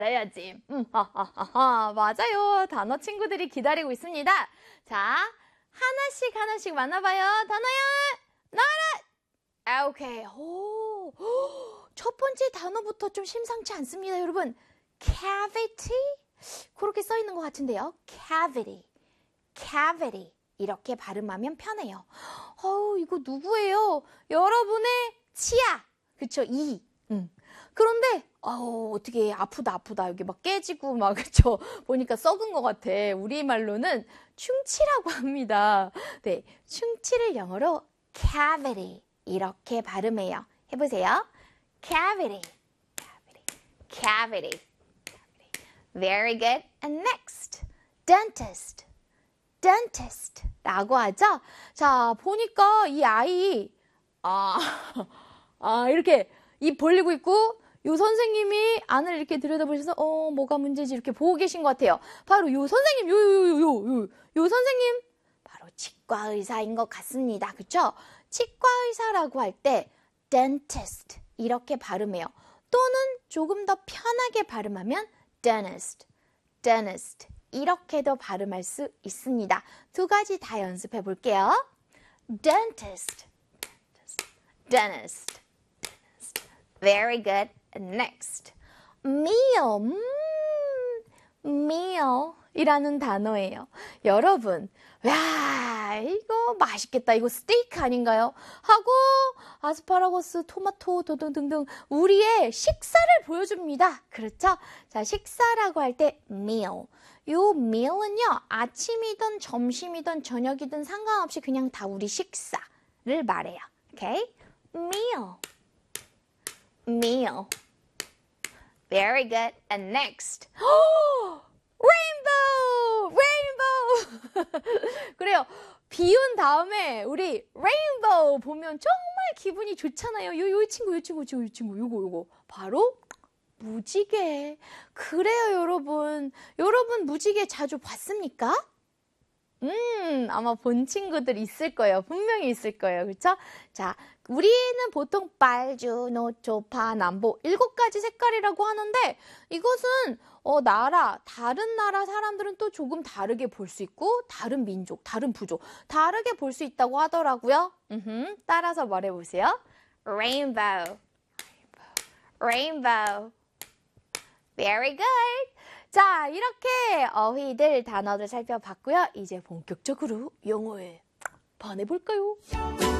잘해야지. 맞아요. 단어 친구들이 기다리고 있습니다. 자, 하나씩 만나봐요. 단어야, 나와라! 오케이. 첫 번째 단어부터 좀 심상치 않습니다, 여러분. cavity? 그렇게 써 있는 것 같은데요. cavity. 이렇게 발음하면 편해요. 이거 누구예요? 여러분의 치아. 그쵸? 이. 그런데 어떻게 아프다 여기 막 깨지고 막 그쵸? 보니까 썩은 것 같아. 우리말로는 충치라고 합니다. 네, 충치를 영어로 cavity 이렇게 발음해요. 해보세요. cavity. Very good. And next, dentist 라고 하죠. 자, 보니까 이 아이 이렇게 입 벌리고 있고 요 선생님이 안을 이렇게 들여다보셔서 뭐가 문제지 이렇게 보고 계신 것 같아요. 바로 요 선생님 요 선생님 바로 치과 의사인 것 같습니다. 그쵸? 치과 의사라고 할 때 dentist 이렇게 발음해요. 또는 조금 더 편하게 발음하면 dentist 이렇게도 발음할 수 있습니다. 두 가지 다 연습해 볼게요. dentist. Very good. Next. meal. meal이라는 단어예요. 여러분, 와, 이거 맛있겠다. 이거 스테이크 아닌가요? 하고 아스파라거스, 토마토 등등 우리의 식사를 보여줍니다. 그렇죠? 자, 식사라고 할 때 meal. 요 meal은요, 아침이든 점심이든 저녁이든 상관없이 그냥 다 우리 식사를 말해요. 오케이? meal. Very good. And next. rainbow. 그래요. 비운 다음에 우리 rainbow 보면 정말 기분이 좋잖아요. 요 친구. 요거. 바로 무지개. 그래요, 여러분. 여러분 무지개 자주 봤습니까? 아마 본 친구들 있을 거예요. 분명히 있을 거예요. 그렇죠? 자, 우리는 보통 빨주, 노초, 파남보 7가지 색깔이라고 하는데 이것은 다른 나라 사람들은 또 조금 다르게 볼 수 있고 다른 민족, 다른 부족, 다르게 볼 수 있다고 하더라고요. 따라서 말해보세요. Rainbow. Very good. 자, 이렇게 어휘들, 단어들 살펴봤고요. 이제 본격적으로 영어에 반해볼까요?